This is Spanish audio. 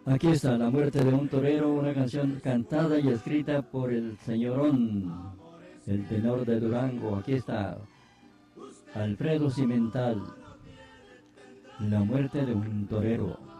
Aquí está La muerte de un torero, una canción cantada y escrita por el señorón, el tenor de Durango. Aquí está Alfredo Cimental, La muerte de un torero.